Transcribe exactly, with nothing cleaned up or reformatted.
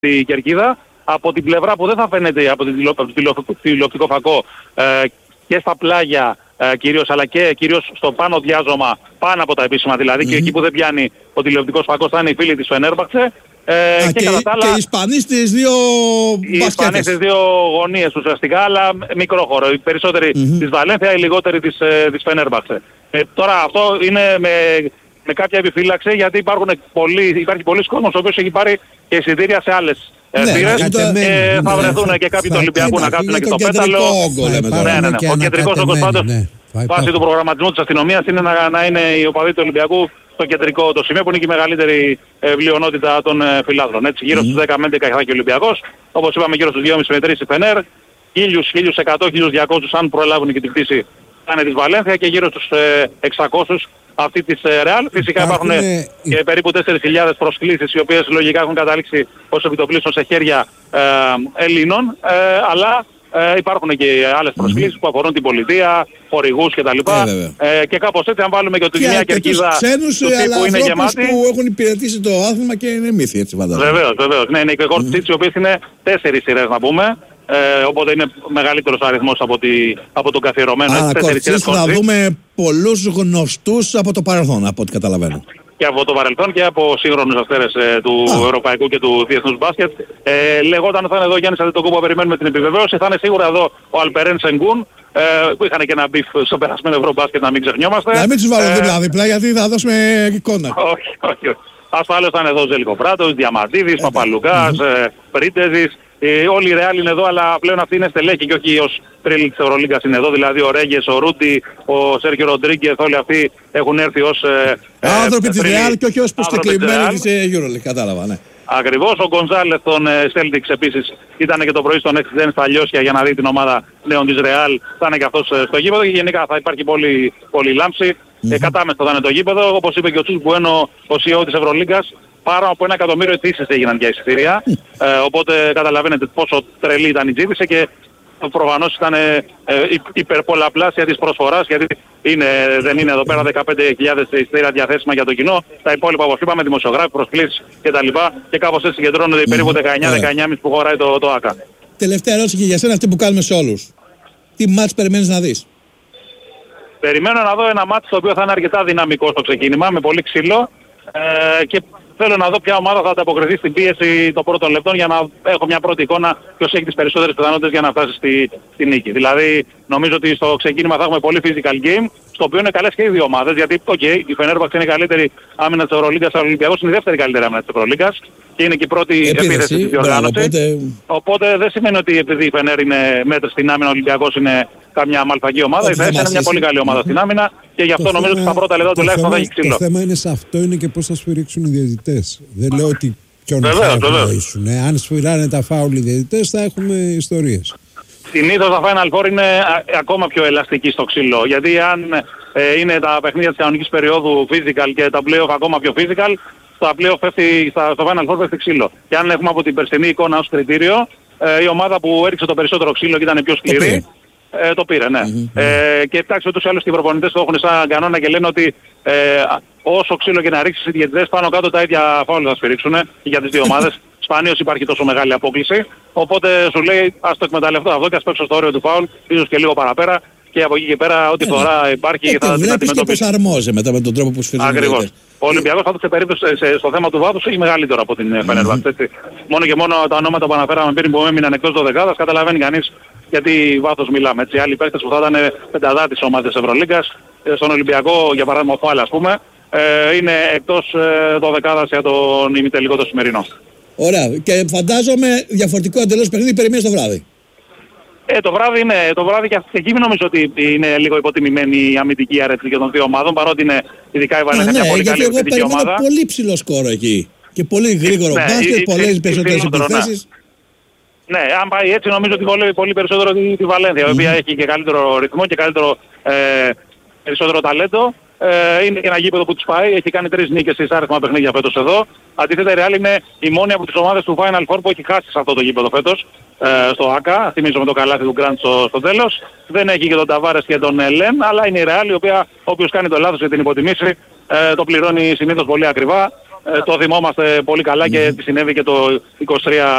στη Κερκίδα. Από την πλευρά που δεν θα φαίνεται από το τηλεοπτικό φακό ε, και στα πλάγια ε, κυρίως, αλλά και κυρίως στο πάνω διάζωμα, πάνω από τα επίσημα δηλαδή, mm-hmm. και εκεί που δεν πιάνει ο τηλεοπτικός φακός θα είναι οι φίλοι της Φενέρμπαξε. Ε, Α, και, και, άλλα, και οι Ισπανοί στις δύο μπασκέτες. Οι Ισπανοί στις δύο γωνίες ουσιαστικά, αλλά μικρό χώρο. Οι περισσότεροι mm-hmm. της Βαλένθια, οι λιγότεροι της, της Φενέρμπαξε. Ε, τώρα αυτό είναι με, με κάποια επιφύλαξη, γιατί υπάρχουν πολλοί, υπάρχει πολλοί κόσμος ο οποίος έχει πάρει και εισιτήρια σε άλλες ναι, πήρες, ε, θα βρεθούν ναι, και κάποιοι του Ολυμπιακού να κάτσουν και στο πέταλο. Ναι, ναι, ναι. Ο κεντρικός όγκος πάντως, βάσει του προγραμματισμού της αστυνομίας, είναι να, να είναι οι οπαδοί του Ολυμπιακού στο κεντρικό το σημείο που είναι και η μεγαλύτερη ε, πλειονότητα των ε, φιλάδρων. Έτσι, γύρω mm. στους δέκα με έντεκα θα και ο Ολυμπιακός, όπως είπαμε γύρω στους δυόμισι με τρεις η Φενέρ, χίλια εκατό με χίλια διακόσια αν προλάβουν και την πτήση θα είναι της Βαλένθια και γύρω στους ε, εξακόσιους αυτή της Ρεάλ. Φυσικά υπάρχουν ε, και περίπου τέσσερις χιλιάδες προσκλήσεις οι οποίες λογικά έχουν καταλήξει ως επιτοπλίστων σε χέρια ε, Ελλήνων, ε, αλλά ε, υπάρχουν και άλλες προσκλήσεις mm-hmm. που αφορούν την πολιτεία, χορηγούς κτλ. Ε, ε, και κάπως έτσι αν βάλουμε και ότι μια Κερκίδα του τύπου είναι γεμάτη. Που έχουν υπηρετήσει το άθλημα και είναι μύθι, έτσι φαντάζομαι. Βεβαίως, βεβαίως. Ναι, είναι και κορτσίτσι οι οποίες είναι τέσσερις σειρές να πούμε. Ε, οπότε είναι μεγαλύτερος αριθμός από, τη, από τον καθιερωμένο. Άρα κορτσίτσι θα δούμε πολλούς γνωστούς από το παρελθόν, από ό,τι καταλαβαίνω. Και από το παρελθόν και από σύγχρονους αστέρες ε, του Α. ευρωπαϊκού και του διεθνούς μπάσκετ. Ε, λεγόταν θα είναι εδώ ο Γιάννης Αντετοκούμπου, περιμένουμε την επιβεβαίωση. Θα είναι σίγουρα εδώ ο Αλπερέν Σενγκούν, ε, που είχαν και ένα μπιφ στο περασμένο ευρωμπάσκετ, να μην ξεχνιόμαστε. Να μην τους βάλω δίπλα-δίπλα, γιατί θα δώσουμε εικόνα. Όχι, όχι, όχι. Ασφαλώς θα είναι εδώ ο Ζέλικο Πράτος, Διαμαντίδης, Παπαλουκάς, mm-hmm. Πρίτεζης. Ε, όλοι οι Ρεάλ είναι εδώ, αλλά πλέον αυτοί είναι στελέχοι και όχι ως τρίλοι της Ευρωλίγκας είναι εδώ. Δηλαδή ο Ρέγγες, ο Ρούντι, ο Σέρκιο Ροντρίγκεθ, όλοι αυτοί έχουν έρθει ως ε, άνθρωποι της Ρεάλ και όχι ως προσκεκλημένοι της Euroleague, κατάλαβα, ναι. Ακριβώς. Ο Γκονζάλες των Celtics επίσης ήταν και το πρωί στον Next Gen στα Λιώσια για να δει την ομάδα νέων της Ρεάλ. Θα είναι και αυτός στο γήπεδο και γενικά θα υπάρχει πολύ, πολύ λάμψη. Mm-hmm. Ε, κατάμεστο θα είναι το γήπεδο, όπως είπε και ο Τσούς Μπουένο, ο σι ι ο της Ευρωλίγκας. Πάνω από ένα εκατομμύριο αιτήσεις έγιναν για εισιτήρια, ε, οπότε καταλαβαίνετε πόσο τρελή ήταν η ζήτηση και προφανώς ήταν ε, υπερπολαπλάσια της προσφοράς, γιατί είναι, δεν είναι εδώ πέρα δεκαπέντε χιλιάδες εισιτήρια διαθέσιμα για το κοινό, τα υπόλοιπα όπως είπαμε, δημοσιογράφοι, προσκλήσεις κτλ. Και κάπως έτσι συγκεντρώνονται περίπου δεκαεννιά με δεκαεννιά κόμμα πέντε που χωράει το, το ΆΚΑ. Τελευταία ερώτηση και για σένα, αυτή που κάνουμε σε όλους. Τι μάτς περιμένεις να δεις? Περιμένω να δω ένα μάτς το οποίο θα είναι αρκετά δυναμικό στο ξεκίνημα, με πολύ ξύλο ε, και θέλω να δω ποια ομάδα θα ανταποκριθεί στην πίεση των πρώτων λεπτών για να έχω μια πρώτη εικόνα ποιος έχει τις περισσότερες πιθανότητες για να φτάσει στη, στη νίκη. Δηλαδή νομίζω ότι στο ξεκίνημα θα έχουμε πολύ physical game, στο οποίο είναι καλές και οι δύο ομάδες, γιατί okay, η Φενέρμπαξ είναι η καλύτερη άμυνα της Ευρωλίγκας, ο Ολυμπιακός είναι η δεύτερη καλύτερη άμυνα της Ευρωλίγκας και είναι και η πρώτη επίθεση της διοργάνωσης. Οπότε... οπότε δεν σημαίνει ότι επειδή η Φενέρ είναι μέτρη στην άμυνα, ο Ολυμπιακός είναι καμιά μαλφαγή ομάδα. Η Φενέρ είναι μια πολύ καλή ομάδα στην άμυνα και γι' αυτό το νομίζω θέμα, ότι στα πρώτα λεπτά τουλάχιστον θα έχει ξύλο. Το θέμα είναι σε αυτό, είναι και πώς θα σφυρίξουν οι διαιτητές. Δεν λέω ότι ποιον θα ευνοήσουν. Αν σφυράνε τα φάουλ οι διαιτητές θα έχουμε ιστορίες. Συνήθως τα Final Four είναι α, ακόμα πιο ελαστική στο ξύλο, γιατί αν ε, είναι τα παιχνίδια της κανονικής περίοδου physical και τα playoff ακόμα πιο physical, στα playoff πέφτει, στα, στο Final Four πέφτει ξύλο. Και αν έχουμε από την περσινή εικόνα ως κριτήριο, ε, η ομάδα που έριξε το περισσότερο ξύλο και ήταν πιο σκληρή, ε, το πήρε, ναι. Mm-hmm. Ε, και εντάξει, ούτως ή άλλως οι προπονητές το έχουν σαν κανόνα και λένε ότι ε, όσο ξύλο και να ρίξεις οι διαιτητές, πάνω κάτω τα ίδια φάουλ θα σφυρίξουν για τις δύο ομάδες. Σπανίως υπάρχει τόσο μεγάλη απόκληση, οπότε σου λέει ας το εκμεταλλευτώ αυτό και ας παίξω στο όριο του φάουλ, ίσως και λίγο παραπέρα και από εκεί και πέρα ό,τι φορά υπάρχει ε, θα την αντιμετωπίσει. Και προσαρμόζε μετά με τον τρόπο που σφυρίζει. Ακριβώς. Ο Ολυμπιακός πάντως σε περίπτωση στο θέμα του βάθους έχει μεγαλύτερο από την Φενέρμπαξ. Mm-hmm. Μόνο και μόνο τα ονόματα που αναφέραμε πριν που έμειναν εκτός δωδεκάδας, καταλαβαίνει κανείς γιατί βάθος μιλάμε. Έτσι, άλλοι παίκτες που θα ήταν πενταδάτης ομάδες της Ευρωλίγκας, στον Ολυμπιακό για παράδειγμα ο Φάλ ας πούμε, ε, είναι εκτός ε, δωδεκάδας για τον ημιτελικό το σημερινό. Ωραία. Και φαντάζομαι διαφορετικό εντελώς παιχνίδι περιμένεις το βράδυ. Ε, το βράδυ είναι, το βράδυ και εκεί νομίζω ότι είναι λίγο υποτιμημένη η αμυντική αρετή και των δύο ομάδων, παρότι είναι ειδικά η Βαλένθια μια πολύ καλή αμυντική ομάδα. Ναι, πολύ ψηλό σκόρο εκεί. Και πολύ γρήγορο ναι, μπάσκετ, πολλές περισσότερες επιθέσεις. Ναι. ναι, αν πάει έτσι νομίζω ότι βολεύει πολύ περισσότερο τη, τη Βαλένθια, mm. η οποία έχει και καλύτερο ρυθμό και καλύτερο, ε, περισσότερο ταλέντο. Ε, είναι και ένα γήπεδο που τους πάει, έχει κάνει τρεις νίκες σε άριθμα παιχνίδια φέτος εδώ. Αντίθετα η Real είναι η μόνη από τις ομάδες του Final Four που έχει χάσει σε αυτό το γήπεδο φέτος, ε, στο ΆΚΑ, θυμίζω με το καλάθι του Γκραντ στο, στο τέλος. Δεν έχει και τον Ταβάρες και τον Λεμ, αλλά είναι η Real η οποία όποιος κάνει το λάθος για την υποτιμήσει, ε, το πληρώνει συνήθως πολύ ακριβά. ε, το θυμόμαστε πολύ καλά και τι συνέβη και το είκοσι τρία